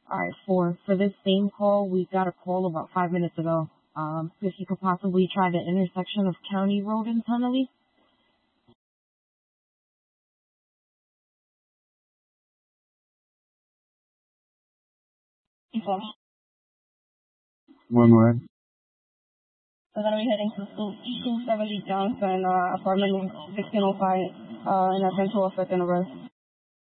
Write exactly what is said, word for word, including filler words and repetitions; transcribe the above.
All right, four. For this same call, we got a call about five minutes ago. Um, if you could possibly try the intersection of County Road and Tunnelly. Four. One way. We're gonna be heading to two seventy Johnson, uh, apartment sixteen oh five, uh, in a ten to a second arrest.